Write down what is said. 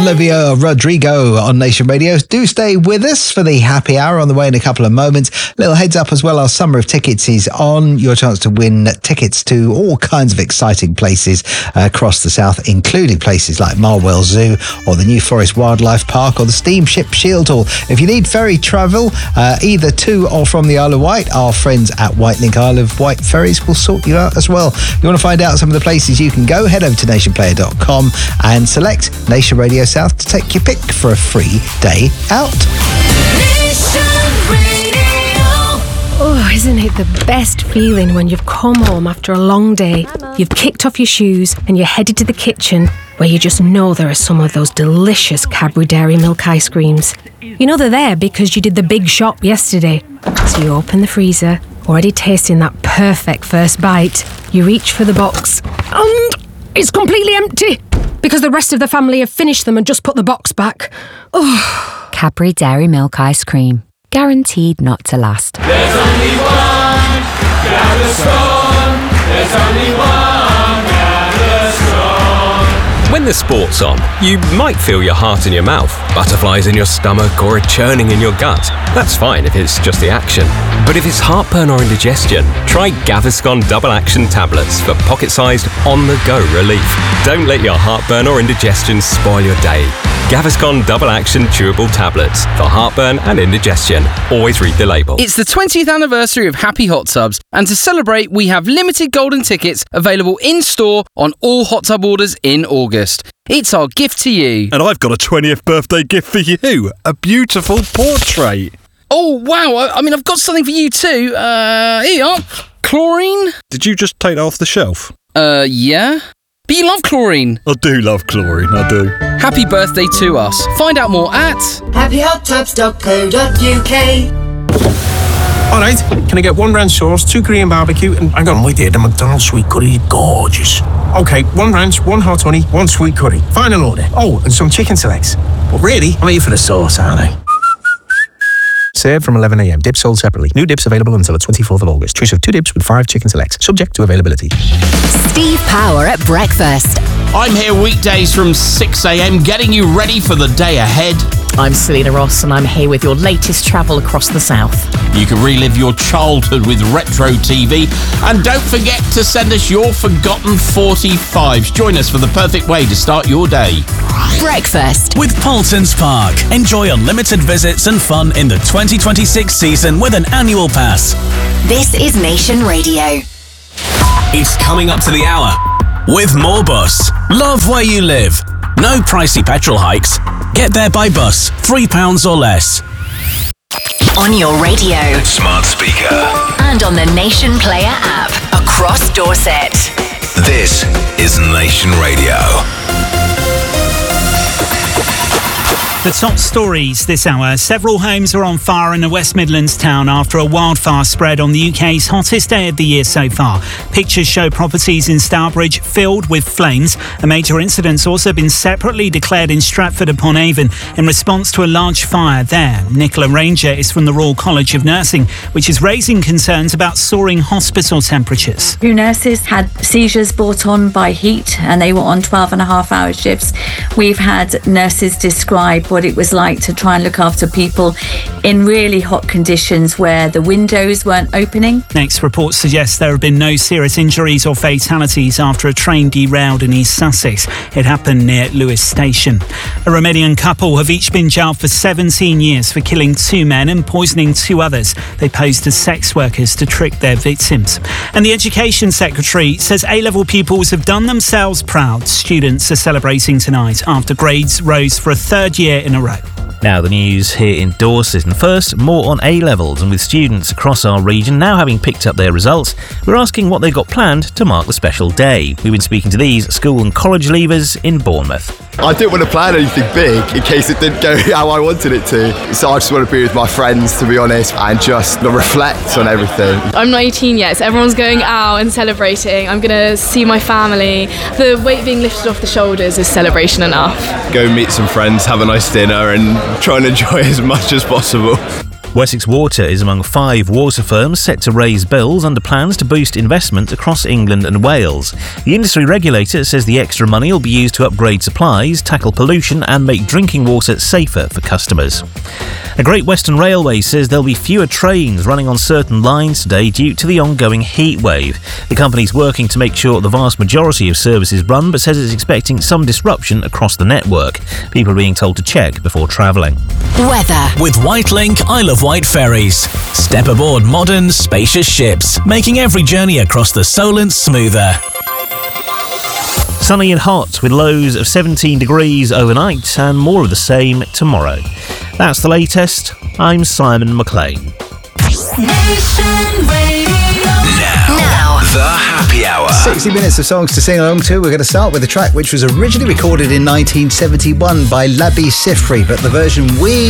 Olivia Rodrigo on Nation Radio. Do stay with us for the happy hour on the way in a couple of moments. Little heads up as well, our summer of tickets is on. Your chance to win tickets to all kinds of exciting places across the south, including places like Marwell Zoo or the New Forest Wildlife Park or the Steamship Shield Hall. If you need ferry travel, either to or from the Isle of Wight, our friends at Whitelink Isle of Wight Ferries will sort you out as well. You want to find out some of the places you can go, head over to nationplayer.com and select Nation Radio South to take your pick for a free day out. Oh, isn't it the best feeling when you've come home after a long day, you've kicked off your shoes and you're headed to the kitchen where you just know there are some of those delicious Cadbury Dairy Milk ice creams. You know they're there because you did the big shop yesterday. So you open the freezer, already tasting that perfect first bite. You reach for the box and it's completely empty because the rest of the family have finished them and just put the box back. Oh. Cadbury Dairy Milk ice cream. Guaranteed not to last. There's only one Gaviscon. There's only one Gaviscon. When the sport's on, you might feel your heart in your mouth, butterflies in your stomach or a churning in your gut. That's fine if it's just the action. But if it's heartburn or indigestion, try Gaviscon Double Action Tablets for pocket-sized, on-the-go relief. Don't let your heartburn or indigestion spoil your day. Gaviscon Double Action Chewable Tablets for heartburn and indigestion. Always read the label. It's the 20th anniversary of Happy Hot Tubs, and to celebrate, we have limited golden tickets available in-store on all hot tub orders in August. It's our gift to you. And I've got a 20th birthday gift for you. A beautiful portrait. Oh, wow. I mean, I've got something for you too. Here you are. Chlorine? Did you just take that off the shelf? Yeah. But you love chlorine. I do love chlorine, I do. Happy birthday to us. Find out more at happyhottubs.co.uk. Alright, can I get 1 ranch sauce, 2 Korean barbecue, and hang on, wait there, the McDonald's sweet curry, gorgeous. Okay, 1 ranch, 1 hot honey, 1 sweet curry. Final order. Oh, and some chicken selects. But really, I'm here for the sauce, aren't I? Served from 11 a.m. Dips sold separately. New dips available until the 24th of August. Choice of 2 dips with 5 chicken selects. Subject to availability. Steve Power at breakfast. I'm here weekdays from 6 a.m. getting you ready for the day ahead. I'm Selena Ross and I'm here with your latest travel across the south. You can relive your childhood with retro TV. And don't forget to send us your forgotten 45s. Join us for the perfect way to start your day. Breakfast. With Paulson's Park. Enjoy unlimited visits and fun in the 2026 season with an annual pass. This is Nation Radio. It's coming up to the hour with more bus. Love where you live. No pricey petrol hikes. Get there by bus, £3 or less. On your radio, smart speaker, and on the Nation Player app across Dorset. This is Nation Radio. The top stories this hour. Several homes are on fire in a West Midlands town after a wildfire spread on the UK's hottest day of the year so far. Pictures show properties in Stourbridge filled with flames. A major incident's also been separately declared in Stratford-upon-Avon in response to a large fire there. Nicola Ranger is from the Royal College of Nursing, which is raising concerns about soaring hospital temperatures. 2 nurses had seizures brought on by heat and they were on 12.5-hour shifts. We've had nurses describe what it was like to try and look after people in really hot conditions where the windows weren't opening. Next, reports suggest there have been no serious injuries or fatalities after a train derailed in East Sussex. It happened near Lewes Station. A Romanian couple have each been jailed for 17 years for killing 2 men and poisoning 2 others. They posed as sex workers to trick their victims. And the Education Secretary says A-level pupils have done themselves proud. Students are celebrating tonight after grades rose for a 3rd year in a row. Now the news here in Dorset. And first, more on A-levels. And with students across our region now having picked up their results, we're asking what they've got planned to mark the special day. We've been speaking to these school and college leavers in Bournemouth. I didn't want to plan anything big in case it didn't go how I wanted it to. So I just want to be with my friends, to be honest, and just reflect on everything. I'm not 18 yet, so everyone's going out and celebrating. I'm going to see my family. The weight being lifted off the shoulders is celebration enough. Go meet some friends, have a nice dinner and try and enjoy as much as possible. Wessex Water is among 5 water firms set to raise bills under plans to boost investment across England and Wales. The industry regulator says the extra money will be used to upgrade supplies, tackle pollution and make drinking water safer for customers. A Great Western Railway says there'll be fewer trains running on certain lines today due to the ongoing heat wave. The company's working to make sure the vast majority of services run, but says it's expecting some disruption across the network. People are being told to check before travelling. Weather. With Whitelink, Isle of Wight ferries. Step aboard modern, spacious ships, making every journey across the Solent smoother. Sunny and hot with lows of 17 degrees overnight and more of the same tomorrow. That's the latest. I'm Simon McLean. Now, the happy hour. 60 minutes of songs to sing along to. We're going to start with a track which was originally recorded in 1971 by Labi Siffre, but the version we